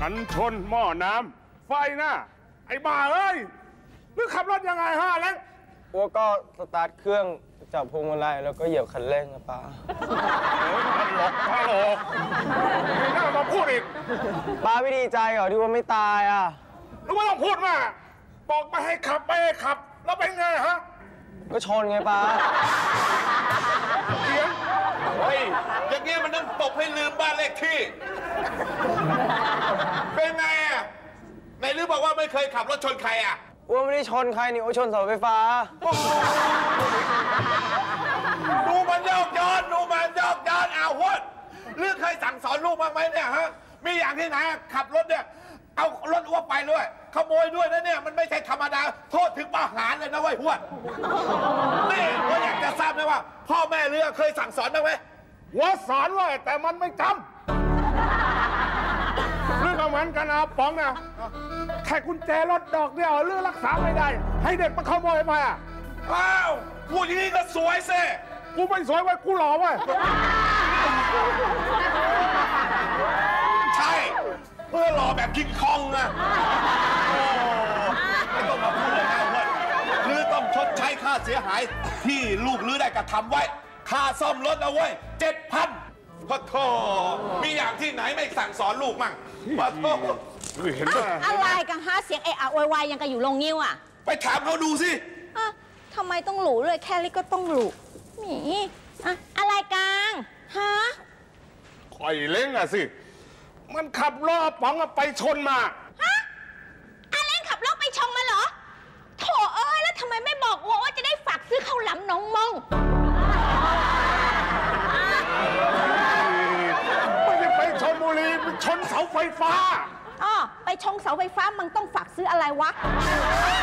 ฉันชนหม้อน้ำไฟนะไอ้บ้าเอ้ยนึกขับรถยังไงฮะเล็กอ้วก็สตาร์ทเครื่องจับพวงมาลัยแล้วก็เหยียบคันเร่งครับป้าตลกนี่น่ามาพูดอีกป้าไม่ดีใจเหรอที่ว่าไม่ตายอ่ะรู้ว่าต้องพูดมาบอกไม่ให้ขับไม่ให้ขับแล้วเป็นไงฮะก็ชนไงป้าเสียงเฮ้ยอย่างนี้มันต้องตบให้ลืมบ้านเลขที่เป็นไงอ่ะไหนลือบอกว่าไม่เคยขับรถชนใครอ่ะอ้วไม่ได้ชนใครนี่อ้วชนเสาไฟฟ้าดูมันโยกย้อนอ้าววดเรื่องเคยสั่งสอนลูกบ้างไหมเนี่ยฮะมีอย่างที่ไหนขับรถเนี่ยเอารถอ้วไปด้วยขโมยด้วยนะเนี่ยมันไม่ใช่ธรรมดาโทษถึงประหารเลยนะเว้ยหวดนี่ว่าอยากจะทราบนะว่าพ่อแม่เรือเคยสั่งสอนบ้างไหมว่าสอนไว้แต่มันไม่จำเรื่องก็เหมือนกันนะป๋องนะแค่กุญแจรถดอกเดียวเรื่องรักษาไม่ได้ให้เด็กมาขโมยไปอ่ะอ้าวพูดอย่างนี้ก็สวยเซ่กูไม่สวยไว้กูหล่อไว้ใช่เพื่อหล่อแบบกินคองนะไม่ต้องมาพูดเลยนะเพื่อนลือต้องชดใช้ค่าเสียหายที่ลูกลือได้กระทำไว้ค่าซ่อมรถเอาไว้7,000พอโทมีอย่างที่ไหนไม่สั่งสอนลูกมั่งพอโทเห็นไหมอะไรกันฮะเสียงเอะอะวายยังกันอยู่ลงนิ้วอ่ะไปถามเขาดูสิทำไมต้องหลูเลยแค่นี้ก็ต้องหลูหมีอะไรกลางฮะคอยเล้งอะสิมันขับล้อป๋องไปชนมาฮะเล้งขับรถไปชนมาเหรอโถเอ้ยแล้วทำไมไม่บอกว่าจะได้ฝากซื้อข้าวหลามน้องมงไม่ได้ไปชนบุรีไปชนเสาไฟฟ้าไปชนเสาไฟฟ้ามันต้องฝากซื้ออะไรวะ